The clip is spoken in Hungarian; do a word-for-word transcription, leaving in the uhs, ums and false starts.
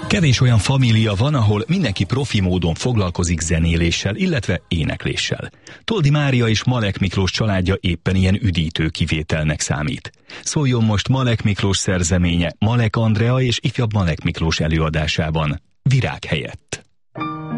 Kevés olyan família van, ahol mindenki profi módon foglalkozik zenéléssel, illetve énekléssel. Toldi Mária és Malek Miklós családja éppen ilyen üdítő kivételnek számít. Szóljon most Malek Miklós szerzeménye Malek Andrea és ifjabb Malek Miklós előadásában, Virág helyett.